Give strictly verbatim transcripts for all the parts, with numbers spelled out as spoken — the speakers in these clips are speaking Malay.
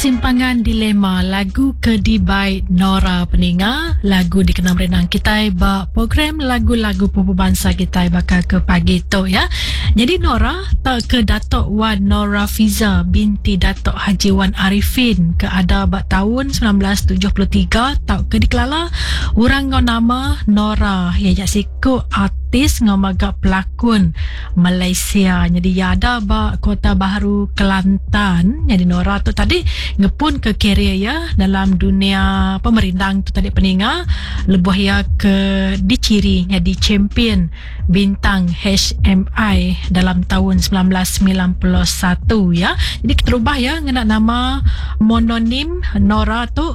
Persimpangan Dilema, lagu Kedibai Nora Peninga. Lagu dikenal renang kita ba program lagu-lagu pupu bangsa kita bakal ke pagi tu ya. Jadi Nora tak ke Datuk Wan Nora Fiza binti Datuk Haji Wan Arifin ke ada ba tahun sembilan belas tujuh puluh tiga tak ke dikelala orang ngau nama Nora ya jak siku artis ngau maga pelakon Malaysia. Jadi ya ada ba Kota Baharu Kelantan. Jadi Nora tu tadi ngepun ke kerja ya dalam dunia pemerintah tu tadi peninga lebuh ya ke diciri jadi champion bintang H M I dalam tahun sembilan belas sembilan puluh satu ya. Jadi kita rubah ya ngena nama mononim Nora tu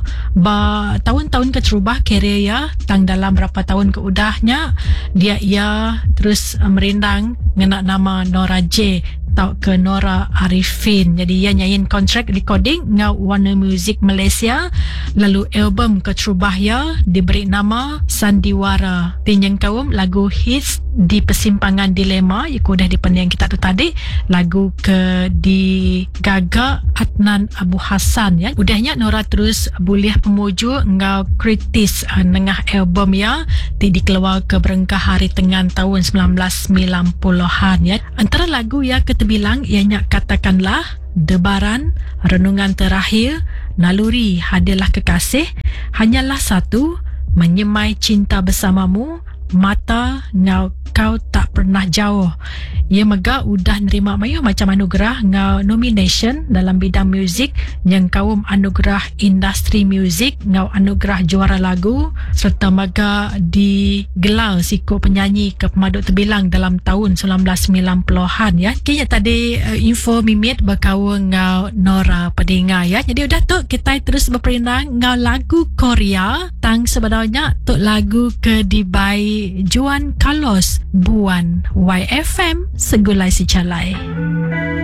ba tahun-tahun ke terubah kerja ya tang dalam berapa tahun ke udahnya dia ya terus merindang ngena nama Nora J tau ke Nora Arifin. Jadi ia nyayin kontrak recording ngau Warner Music Malaysia. Lalu album ke terubah ya diberi nama Sandiwara. Tinjang kaum lagu hits di Persimpangan Dilema iku dah dipening kita tu tadi. Lagu ke di Gaga Adnan Abu Hassan ya. Udahnya Nora terus boleh pemuju ngau kritis uh, nengah album ya. Ti dikeluar ke berengkah hari tengan tahun sembilan belas sembilan puluhan ya. Antara lagu ya keterbilang ianya Katakanlah, Debaran, Renungan Terakhir, Naluri Hadirlah Kekasih, Hanyalah Satu, Menyemai Cinta Bersamamu, Mata Ngau Kau Tak Pernah Jauh. Ia mega udah nerima mayu macam anugerah ngau nomination dalam bidang muzik yang kaum anugerah industri muzik ngau anugerah juara lagu serta mega digelar siku penyanyi ke pemaduk terbilang dalam tahun sembilan belas sembilan puluhan ya. Kini tadi uh, info mimit berkawan ngau Nora Peninga ya. Jadi udah tu kita terus berperindang ngau lagu Korea tang sebenarnya tu lagu Kedibai Juan Carlos Buan Y F M Segulai Si Calai.